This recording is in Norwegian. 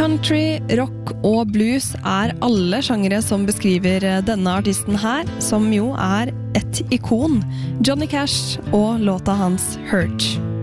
Country, rock og blues alle sjangere som beskriver denne artisten her, som jo et ikon. Johnny Cash og låta hans Hurt.